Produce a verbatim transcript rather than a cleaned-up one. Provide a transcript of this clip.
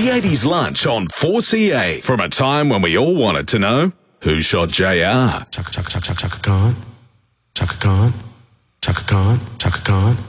The eighties Lunch on four C A. From a time when we all wanted to know who shot J R. Chaka Chaka Chaka Chaka Khan, Chaka Khan, Chaka Khan, Chaka Khan.